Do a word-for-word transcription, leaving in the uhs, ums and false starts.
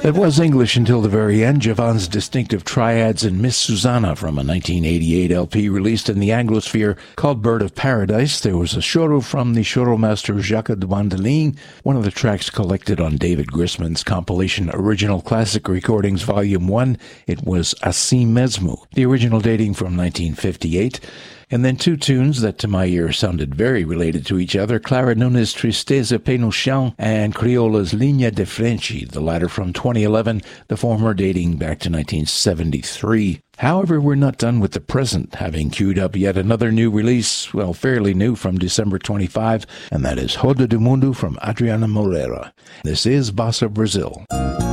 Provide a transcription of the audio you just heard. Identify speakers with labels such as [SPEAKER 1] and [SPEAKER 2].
[SPEAKER 1] It was English until the very end. Javan's distinctive triads and Miss Susanna from a nineteen eighty-eight L P released in the Anglosphere called Bird of Paradise. There was a choro from the choro master Jacques de Bandoline, one of the tracks collected on David Grisman's compilation Original Classic Recordings Volume one. It was Assim Mesmo, the original dating from nineteen fifty-eight. And then two tunes that to my ear sounded very related to each other, Clara Nunes' Tristeza Pé no Chão and Criola's Linha de Frente, the latter from twenty eleven, the former dating back to nineteen seventy-three. However, we're not done with the present, having queued up yet another new release, well, fairly new, from December twenty-fifth, and that is Roda do Mundo from Adriana Moreira. This is Bossa Brazil.